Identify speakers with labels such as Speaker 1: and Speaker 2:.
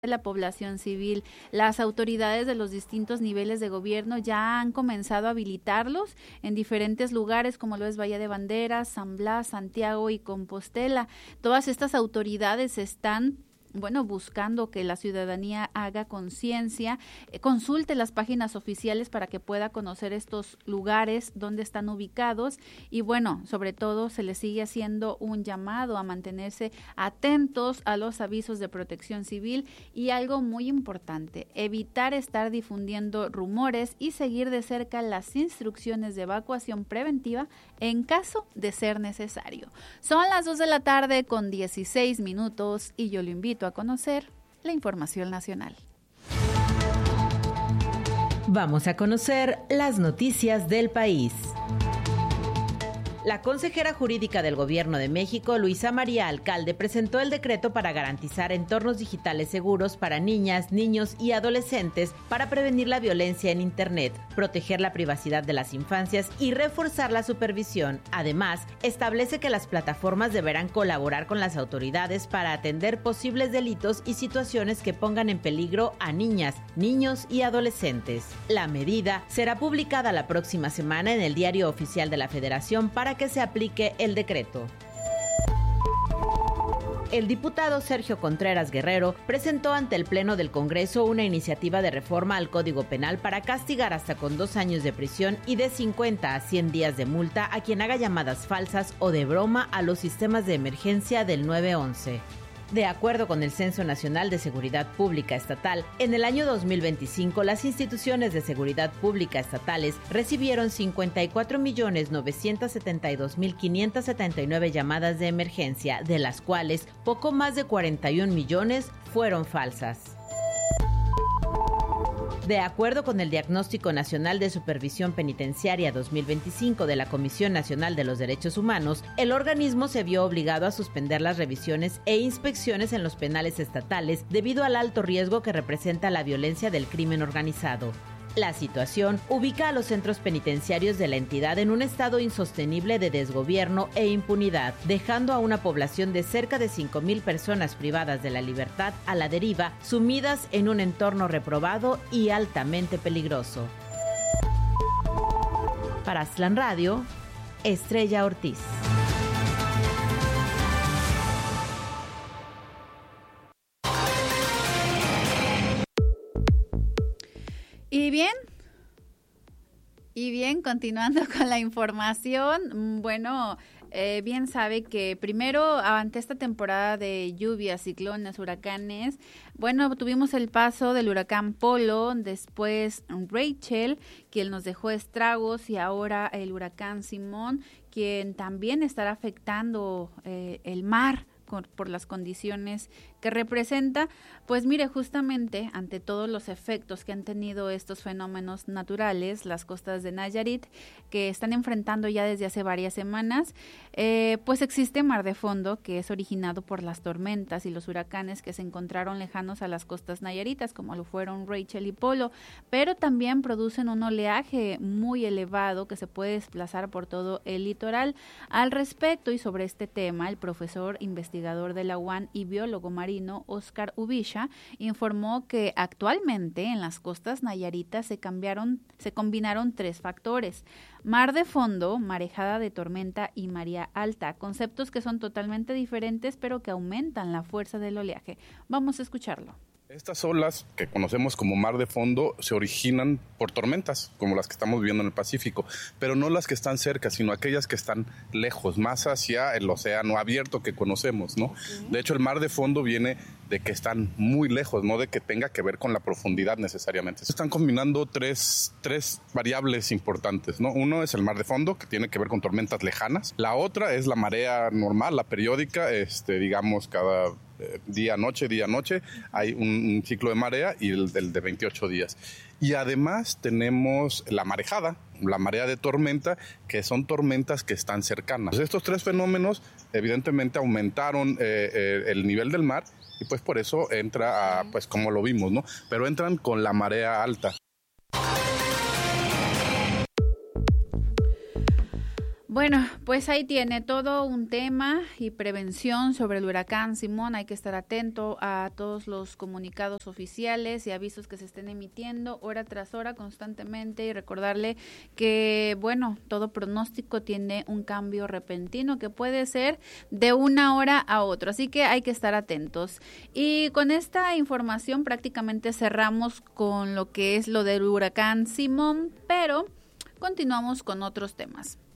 Speaker 1: de la población civil. Las autoridades de los distintos niveles de gobierno ya han comenzado a habilitarlos en diferentes lugares como lo es Bahía de Banderas, San Blas, Santiago y Compostela. Todas estas autoridades están buscando que la ciudadanía haga conciencia, consulte las páginas oficiales para que pueda conocer estos lugares donde están ubicados y sobre todo se les sigue haciendo un llamado a mantenerse atentos a los avisos de protección civil y algo muy importante, evitar estar difundiendo rumores y seguir de cerca las instrucciones de evacuación preventiva en caso de ser necesario. Son las 2:16 p.m. y yo lo invito a conocer la información nacional.
Speaker 2: Vamos a conocer las noticias del país. La consejera jurídica del Gobierno de México, Luisa María Alcalde, presentó el decreto para garantizar entornos digitales seguros para niñas, niños y adolescentes para prevenir la violencia en Internet, proteger la privacidad de las infancias y reforzar la supervisión. Además, establece que las plataformas deberán colaborar con las autoridades para atender posibles delitos y situaciones que pongan en peligro a niñas, niños y adolescentes. La medida será publicada la próxima semana en el Diario Oficial de la Federación para que se aplique el decreto. El diputado Sergio Contreras Guerrero presentó ante el Pleno del Congreso una iniciativa de reforma al Código Penal para castigar hasta con 2 años de prisión y de 50 a 100 días de multa a quien haga llamadas falsas o de broma a los sistemas de emergencia del 911. De acuerdo con el Censo Nacional de Seguridad Pública Estatal, en el año 2025 las instituciones de seguridad pública estatales recibieron 54.972.579 llamadas de emergencia, de las cuales poco más de 41 millones fueron falsas. De acuerdo con el Diagnóstico Nacional de Supervisión Penitenciaria 2025 de la Comisión Nacional de los Derechos Humanos, el organismo se vio obligado a suspender las revisiones e inspecciones en los penales estatales debido al alto riesgo que representa la violencia del crimen organizado. La situación ubica a los centros penitenciarios de la entidad en un estado insostenible de desgobierno e impunidad, dejando a una población de cerca de 5,000 personas privadas de la libertad a la deriva, sumidas en un entorno reprobado y altamente peligroso. Para Aztlán Radio, Estrella Ortiz.
Speaker 1: Y bien, continuando con la información, bien sabe que primero, ante esta temporada de lluvias, ciclones, huracanes, tuvimos el paso del huracán Polo, después Rachel, quien nos dejó estragos, y ahora el huracán Simón, quien también estará afectando el mar por las condiciones que representa. Pues mire, justamente ante todos los efectos que han tenido estos fenómenos naturales, las costas de Nayarit, que están enfrentando ya desde hace varias semanas, pues existe mar de fondo que es originado por las tormentas y los huracanes que se encontraron lejanos a las costas nayaritas, como lo fueron Rachel y Polo, pero también producen un oleaje muy elevado que se puede desplazar por todo el litoral. Al respecto y sobre este tema, el profesor investigador de la UAN y biólogo marino Oscar Ubisha informó que actualmente en las costas nayaritas se combinaron 3 factores: mar de fondo, marejada de tormenta y marea alta, conceptos que son totalmente diferentes pero que aumentan la fuerza del oleaje. Vamos a escucharlo.
Speaker 3: Estas olas que conocemos como mar de fondo se originan por tormentas, como las que estamos viendo en el Pacífico, pero no las que están cerca, sino aquellas que están lejos, más hacia el océano abierto que conocemos, ¿no? De hecho, el mar de fondo viene de que están muy lejos, no de que tenga que ver con la profundidad necesariamente. Están combinando tres variables importantes, ¿no? Uno es el mar de fondo, que tiene que ver con tormentas lejanas. La otra es la marea normal, la periódica, digamos cada día, noche, hay un ciclo de marea y el de 28 días. Y además tenemos la marejada, la marea de tormenta, que son tormentas que están cercanas. Estos 3 fenómenos evidentemente aumentaron el nivel del mar y pues por eso entra, pues como lo vimos, ¿no? Pero entran con la marea alta.
Speaker 1: Bueno, pues ahí tiene todo un tema y prevención sobre el huracán Simón. Hay que estar atento a todos los comunicados oficiales y avisos que se estén emitiendo hora tras hora constantemente y recordarle que, bueno, todo pronóstico tiene un cambio repentino que puede ser de una hora a otra, así que hay que estar atentos. Y con esta información prácticamente cerramos con lo que es lo del huracán Simón, pero continuamos con otros temas.